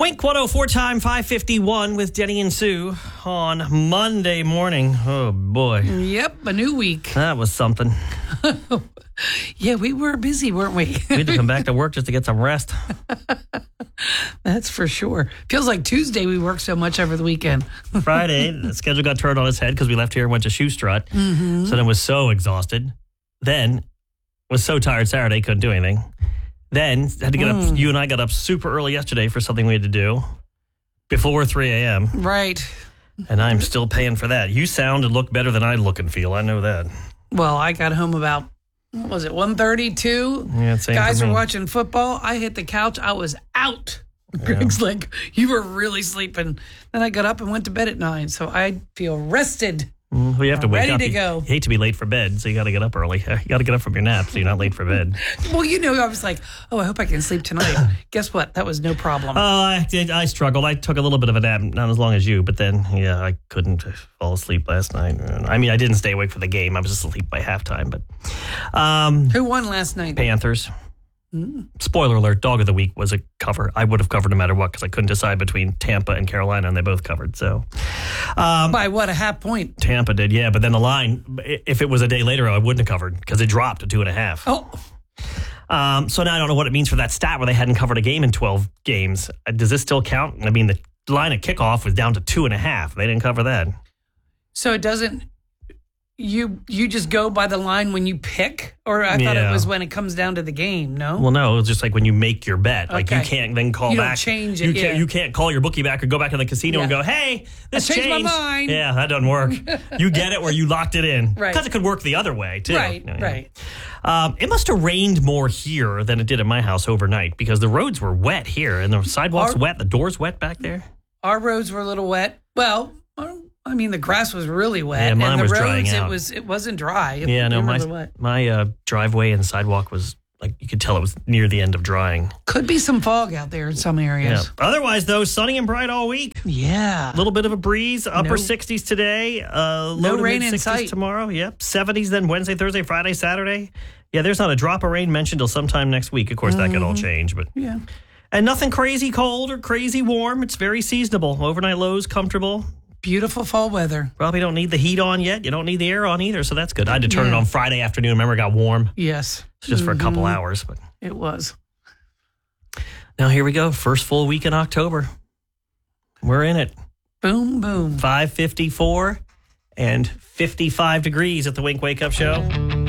Wink 104 time, 5:51 with Denny and Sue on Monday morning. Oh, boy. Yep, a new week. That was something. Yeah, we were busy, weren't we? We had to come back to work just to get some rest. That's for sure. Feels like Tuesday we worked so much over the weekend. Friday, the schedule got turned on its head because we left here and went to Shoe Strut. So then was so exhausted. Then was so tired Saturday, couldn't do anything. Then had to get up. You and I got up super early yesterday for something we had to do before 3 a.m. Right. And I'm still paying for that. You sound and look better than I look and feel. I know that. Well, I got home about, what was it, 1:32? Yeah, same Guys for were me. watching football. I hit the couch. I was out. Greg's like, you were really sleeping. Then I got up and went to bed at 9. So I feel rested. Well, you have to wake Ready up. to You go. hate to be late for bed, so you got to get up early. You got to get up from your nap so you're not late for bed. Well, I was like, oh, I hope I can sleep tonight. Guess what? That was no problem. I struggled. I took a little bit of a nap, not as long as you, but then, yeah, I couldn't fall asleep last night. I mean, I didn't stay awake for the game. I was asleep by halftime, but Who won last night? Panthers. Spoiler alert, dog of the week was a cover. I would have covered no matter what because I couldn't decide between Tampa and Carolina, and they both covered. So By what, a half point? Tampa did, yeah. But then the line, if it was a day later, I wouldn't have covered because it dropped to 2.5. Oh, So now I don't know what it means for that stat where they hadn't covered a game in 12 games. Does this still count? I mean, the line of kickoff was down to 2.5. They didn't cover that. so it doesn't, you just go by the line when you pick? Or I thought it Yeah. was when it comes down to the game, no? Well, no, it's just like when you make your bet. Like you Okay. can't then call You don't back. change it, You can't call your bookie back or go back in the casino and Yeah. go, hey, this I changed my mind. Yeah, that doesn't work. You get it where you locked it in. Right. Because it could work the other way, too. Right, Yeah. right. It must have rained more here than it did at my house overnight because the roads were wet here and the sidewalks wet. The doors wet back there. Our roads were a little wet. Well, I mean, the grass was really wet. Yeah, mine and the was roads, drying out. It wasn't dry. Yeah, no, They were my really wet. my driveway and sidewalk was like you could tell it was near the end of drying. Could be some fog out there in some Yeah. areas. Otherwise, though, sunny and bright all week. Yeah. A little bit of a breeze, upper No- 60s today, low no to rain mid in 60s sight. tomorrow. Yep, 70s then Wednesday, Thursday, Friday, Saturday. Yeah, there's not a drop of rain mentioned till sometime next week. Of course, that could all change, but Yeah. and nothing crazy cold or crazy warm. It's very seasonable. Overnight lows comfortable. Beautiful fall weather. Probably don't need the heat on yet. You don't need the air on either, so that's good. I had to turn it Yeah. on Friday afternoon. Remember, it got warm. Yes. It's just for a couple hours, but. It was. Now, here we go. First full week in October. We're in it. Boom, boom. 5:54 and 55 degrees at the Wink Wake Up Show.